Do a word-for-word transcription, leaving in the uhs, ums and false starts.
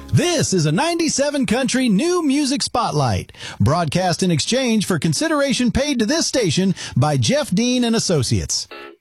This is a ninety-seven Country New Music Spotlight, broadcast in exchange for consideration paid to this station by Jeff Dean and Associates.